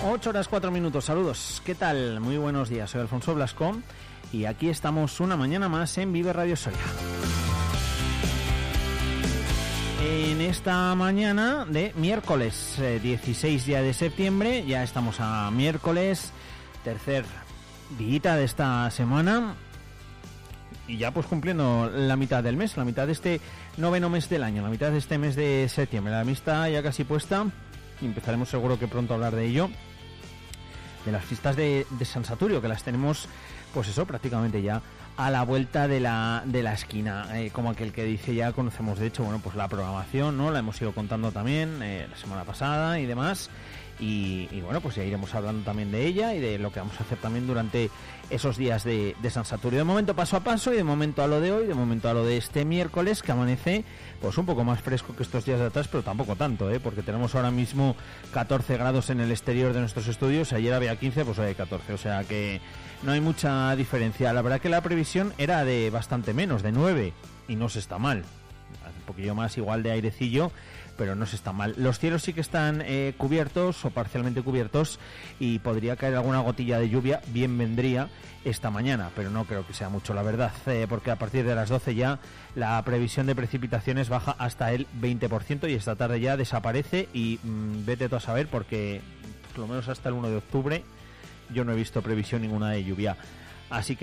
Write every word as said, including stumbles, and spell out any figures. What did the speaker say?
ocho horas cuatro minutos, saludos, ¿qué tal? Muy buenos días, soy Alfonso Blasco y aquí estamos una mañana más en Vive Radio Soria. En esta mañana de miércoles eh, dieciséis día de septiembre, ya estamos a miércoles, tercer día de esta semana y ya pues cumpliendo la mitad del mes, la mitad de este noveno mes del año, la mitad de este mes de septiembre, la vista ya casi puesta y empezaremos seguro que pronto a hablar de ello, de las fiestas de, de San Saturio, que las tenemos pues eso prácticamente ya a la vuelta de la de la esquina, eh, como aquel que dice, ya conocemos de hecho, bueno, pues la programación, ¿no? La hemos ido contando también eh, la semana pasada y demás, y, y bueno, pues ya iremos hablando también de ella y de lo que vamos a hacer también durante esos días de, de San Saturio. De momento paso a paso y de momento a lo de hoy, de momento a lo de este miércoles, que amanece pues un poco más fresco que estos días de atrás, pero tampoco tanto, ¿eh? Porque tenemos ahora mismo catorce grados en el exterior de nuestros estudios, ayer había quince, pues hoy hay catorce, o sea que no hay mucha diferencia. La verdad que la previsión era de bastante menos, de nueve, y no se está mal. Un poquillo más igual de airecillo, pero no se está mal. Los cielos sí que están eh, cubiertos o parcialmente cubiertos y podría caer alguna gotilla de lluvia, bien vendría esta mañana, pero no creo que sea mucho, la verdad, eh, porque a partir de las doce ya la previsión de precipitaciones baja hasta el veinte por ciento y esta tarde ya desaparece y mmm, vete tú a saber, porque por lo menos hasta el uno de octubre yo no he visto previsión ninguna de lluvia. Así que